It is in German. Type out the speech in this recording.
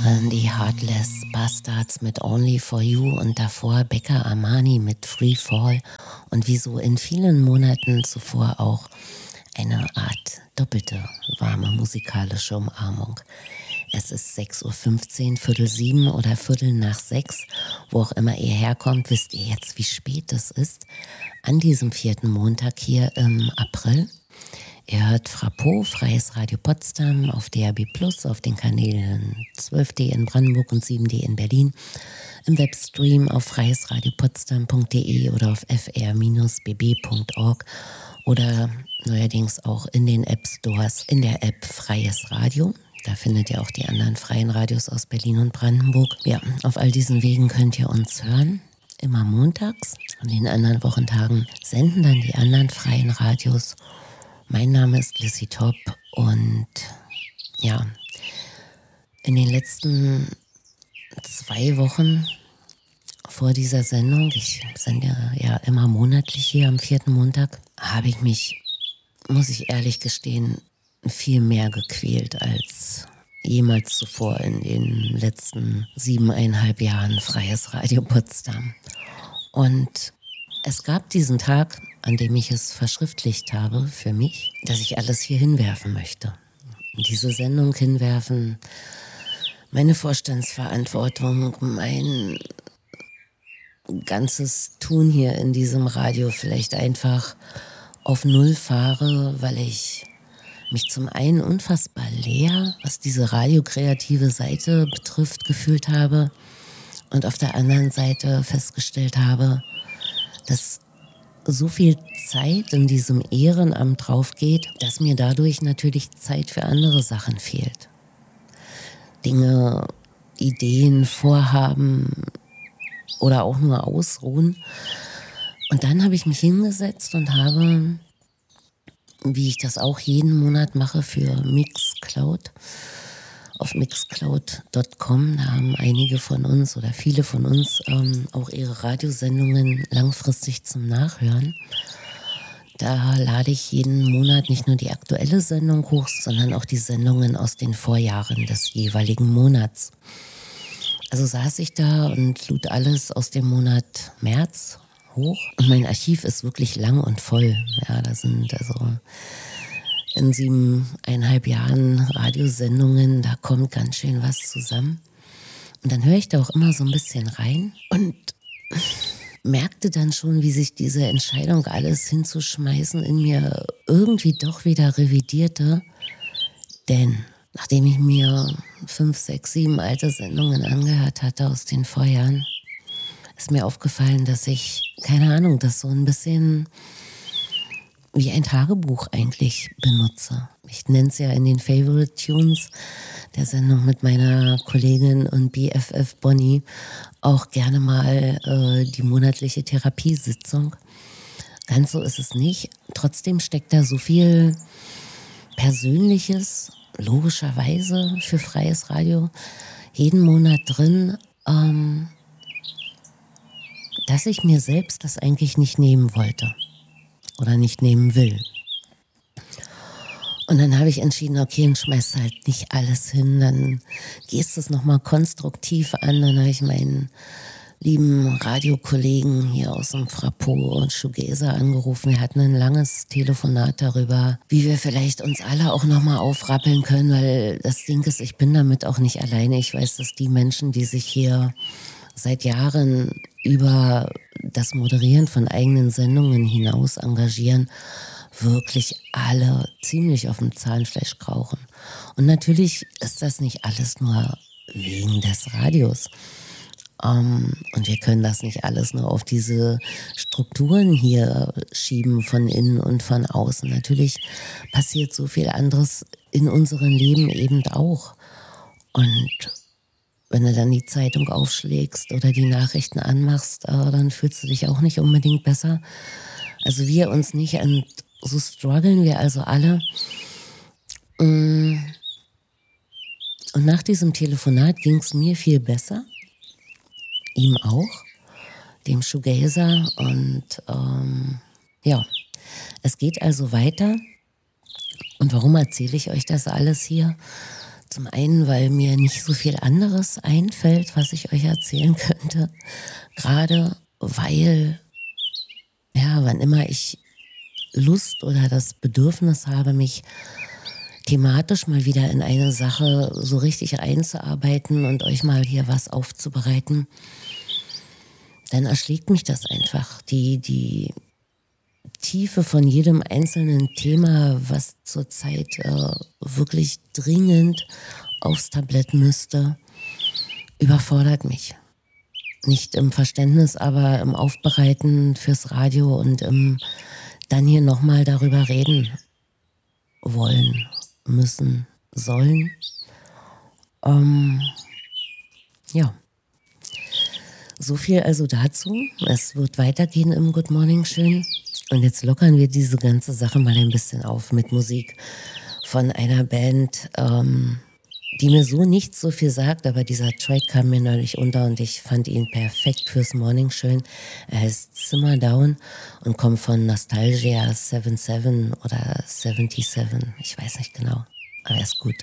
waren die Heartless Bastards mit Only for You und davor Becca Armani mit Free Fall und wie so in vielen Monaten zuvor auch eine Art doppelte warme musikalische Umarmung. Es ist 6:15 Uhr, 6:45 oder 6:15, wo auch immer ihr herkommt, wisst ihr jetzt, wie spät es ist, an diesem 4. Montag hier im April. Ihr hört Frapo, Freies Radio Potsdam auf DAB+, auf den Kanälen 12D in Brandenburg und 7D in Berlin, im Webstream auf freiesradiopotsdam.de oder auf fr-bb.org oder neuerdings auch in den App Stores in der App Freies Radio. Da findet ihr auch die anderen freien Radios aus Berlin und Brandenburg. Ja, auf all diesen Wegen könnt ihr uns hören. Immer montags. An den anderen Wochentagen senden dann die anderen freien Radios. Mein Name ist Lissy Top und ja, in den letzten 2 Wochen vor dieser Sendung, ich sende ja immer monatlich hier am 4. Montag, habe ich mich, muss ich ehrlich gestehen, viel mehr gequält als jemals zuvor in den letzten 7,5 Jahren Freies Radio Potsdam. Und es gab diesen Tag, an dem ich es verschriftlicht habe für mich, dass ich alles hier hinwerfen möchte. Diese Sendung hinwerfen, meine Vorstandsverantwortung, mein ganzes Tun hier in diesem Radio vielleicht einfach auf Null fahre, weil ich mich zum einen unfassbar leer, was diese radiokreative Seite betrifft, gefühlt habe und auf der anderen Seite festgestellt habe, dass so viel Zeit in diesem Ehrenamt drauf geht, dass mir dadurch natürlich Zeit für andere Sachen fehlt. Dinge, Ideen, Vorhaben oder auch nur ausruhen. Und dann habe ich mich hingesetzt und habe, wie ich das auch jeden Monat mache für Mixcloud, auf mixcloud.com, da haben einige von uns oder viele von uns auch ihre Radiosendungen langfristig zum Nachhören. Da lade ich jeden Monat nicht nur die aktuelle Sendung hoch, sondern auch die Sendungen aus den Vorjahren des jeweiligen Monats. Also saß ich da und lud alles aus dem Monat März hoch. Und mein Archiv ist wirklich lang und voll. Ja, da sind also in 7,5 Jahren Radiosendungen, da kommt ganz schön was zusammen. Und dann höre ich da auch immer so ein bisschen rein und merkte dann schon, wie sich diese Entscheidung, alles hinzuschmeißen, in mir irgendwie doch wieder revidierte. Denn nachdem ich mir 5, 6, 7 alte Sendungen angehört hatte aus den Vorjahren, ist mir aufgefallen, dass ich, keine Ahnung, das so ein bisschen wie ein Tagebuch eigentlich benutze. Ich nenne es ja in den Favorite Tunes der Sendung mit meiner Kollegin und BFF Bonnie auch gerne mal die monatliche Therapiesitzung. Ganz so ist es nicht. Trotzdem steckt da so viel Persönliches, logischerweise für freies Radio, jeden Monat drin, dass ich mir selbst das eigentlich nicht nehmen wollte. Oder nicht nehmen will. Und dann habe ich entschieden, okay, dann schmeißt halt nicht alles hin, dann gehst du es nochmal konstruktiv an. Dann habe ich meinen lieben Radiokollegen hier aus dem Frapo und Shoegazer angerufen. Wir hatten ein langes Telefonat darüber, wie wir vielleicht uns alle auch nochmal aufrappeln können, weil das Ding ist, ich bin damit auch nicht alleine. Ich weiß, dass die Menschen, die sich hier seit Jahren über das Moderieren von eigenen Sendungen hinaus engagieren, wirklich alle ziemlich auf dem Zahnfleisch krauchen. Und natürlich ist das nicht alles nur wegen des Radios. Und wir können das nicht alles nur auf diese Strukturen hier schieben, von innen und von außen. Natürlich passiert so viel anderes in unserem Leben eben auch. Und wenn du dann die Zeitung aufschlägst oder die Nachrichten anmachst, dann fühlst du dich auch nicht unbedingt besser. Also wir uns nicht, und so strugglen wir also alle. Und nach diesem Telefonat ging es mir viel besser, ihm auch, dem Shoegazer. Und ja, es geht also weiter. Und warum erzähle ich euch das alles hier? Zum einen, weil mir nicht so viel anderes einfällt, was ich euch erzählen könnte. Gerade weil, ja, wann immer ich Lust oder das Bedürfnis habe, mich thematisch mal wieder in eine Sache so richtig einzuarbeiten und euch mal hier was aufzubereiten, dann erschlägt mich das einfach. Die Tiefe von jedem einzelnen Thema, was zurzeit wirklich dringend aufs Tablett müsste, überfordert mich. Nicht im Verständnis, aber im Aufbereiten fürs Radio und im dann hier nochmal darüber reden wollen, müssen, sollen. Ja, so viel also dazu. Es wird weitergehen im Good Morning schön. Und jetzt lockern wir diese ganze Sache mal ein bisschen auf mit Musik von einer Band, die mir so nicht so viel sagt, aber dieser Track kam mir neulich unter und ich fand ihn perfekt fürs Morning schön. Er heißt Simmer Down und kommt von Nostalgia 77 oder 77, ich weiß nicht genau, aber er ist gut.